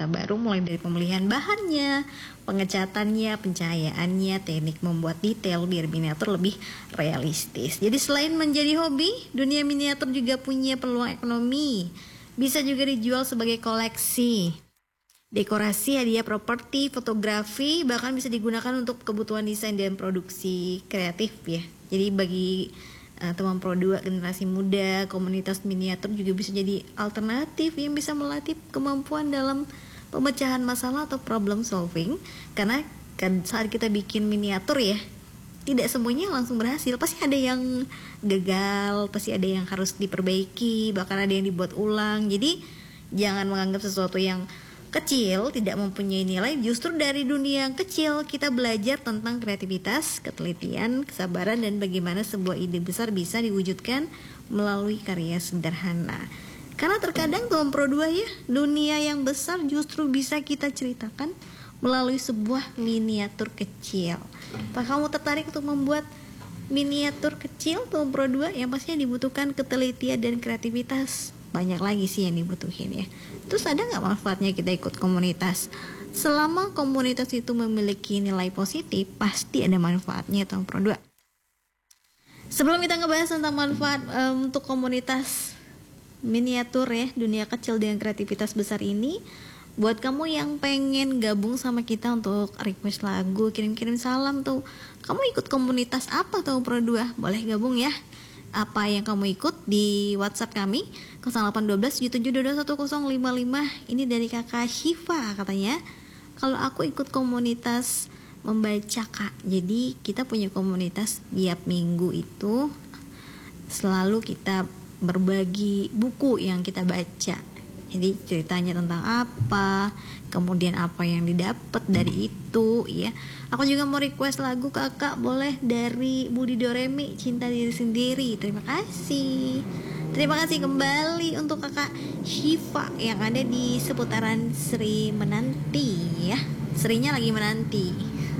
kata baru, mulai dari pemilihan bahannya, pengecatannya, pencahayaannya, teknik membuat detail biar miniatur lebih realistis. Jadi selain menjadi hobi, dunia miniatur juga punya peluang ekonomi. Bisa juga dijual sebagai koleksi, dekorasi, hadiah properti, fotografi, bahkan bisa digunakan untuk kebutuhan desain dan produksi kreatif ya. Jadi bagi teman Pro 2 generasi muda, komunitas miniatur juga bisa jadi alternatif yang bisa melatih kemampuan dalam pemecahan masalah atau problem solving. Karena kan saat kita bikin miniatur ya, tidak semuanya langsung berhasil, pasti ada yang gagal, pasti ada yang harus diperbaiki, bahkan ada yang dibuat ulang. Jadi jangan menganggap sesuatu yang kecil tidak mempunyai nilai. Justru dari dunia yang kecil kita belajar tentang kreativitas, ketelitian, kesabaran, dan bagaimana sebuah ide besar bisa diwujudkan melalui karya sederhana. Karena terkadang tuan Pro 2 ya, dunia yang besar justru bisa kita ceritakan melalui sebuah miniatur kecil. Apa kamu tertarik untuk membuat miniatur kecil tuan Pro 2? Yang pastinya dibutuhkan ketelitian dan kreativitas. Banyak lagi sih yang dibutuhin ya. Terus ada nggak manfaatnya kita ikut komunitas? Selama komunitas itu memiliki nilai positif, pasti ada manfaatnya tuan Pro 2. Sebelum kita ngebahas tentang manfaat untuk komunitas miniatur ya, dunia kecil dengan kreativitas besar ini, buat kamu yang pengen gabung sama kita untuk request lagu, kirim-kirim salam tuh, kamu ikut komunitas apa tuh Pro 2? Boleh gabung ya. Apa yang kamu ikut di WhatsApp kami 0812 77221055. Ini dari kakak Syifa katanya, kalau aku ikut komunitas membaca Kak. Jadi kita punya komunitas tiap minggu itu selalu kita berbagi buku yang kita baca. Jadi ceritanya tentang apa, kemudian apa yang didapat dari itu ya. Aku juga mau request lagu kakak, boleh dari Budi Doremi, Cinta Diri Sendiri. Terima kasih. Terima kasih kembali untuk kakak Syifa yang ada di seputaran Sri Menanti ya. Serinya lagi menanti.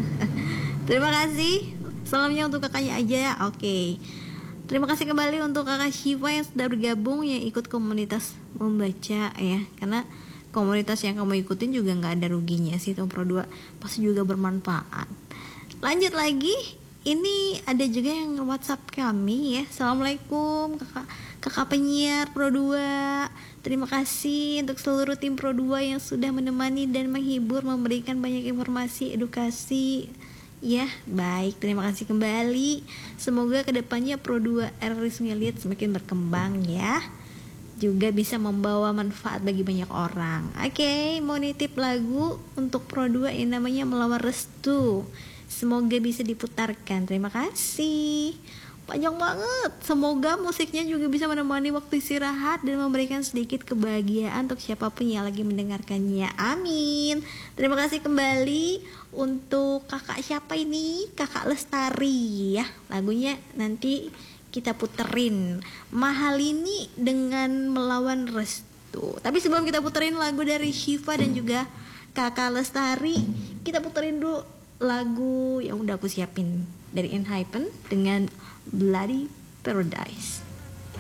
Terima kasih. Salamnya untuk kakaknya aja ya. Oke. Terima kasih kembali untuk kakak Syifa yang sudah bergabung, yang ikut komunitas membaca ya. Karena komunitas yang kamu ikutin juga gak ada ruginya sih tuh Pro 2, pasti juga bermanfaat. Lanjut lagi, ini ada juga yang WhatsApp kami ya. Assalamualaikum kakak penyiar Pro 2. Terima kasih untuk seluruh tim Pro 2 yang sudah menemani dan menghibur, memberikan banyak informasi, edukasi. Ya, baik, terima kasih kembali. Semoga kedepannya Pro 2 RRI Sungai Liat semakin berkembang ya. Juga bisa membawa manfaat bagi banyak orang. Oke, mau nitip lagu untuk Pro 2 yang namanya Melawan Restu. Semoga bisa diputarkan. Terima kasih. Panjang banget. Semoga musiknya juga bisa menemani waktu istirahat dan memberikan sedikit kebahagiaan untuk siapapun yang lagi mendengarkannya. Amin. Terima kasih kembali untuk kakak siapa ini? Kakak Lestari ya. Lagunya nanti kita puterin, Mahalini dengan Melawan Restu. Tapi sebelum kita puterin lagu dari Syifa dan juga kakak Lestari, kita puterin dulu lagu yang udah aku siapin dari Enhypen dengan Bloody Paradise.